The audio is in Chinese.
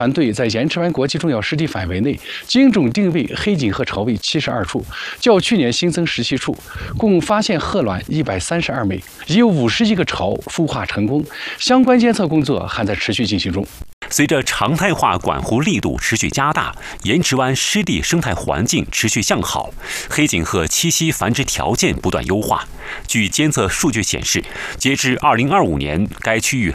团队在盐池湾国际重要湿地范围内精准定位黑颈鹤巢位72处，较去年新增17处，共发现鹤卵132枚，已有51个巢孵化成功。相关监测工作还在持续进行中。 随着常态化管护力度持续加大，盐池湾湿地生态环境持续向好，黑颈鹤栖息繁殖条件不断优化。据监测数据显示，截至2025年，该区域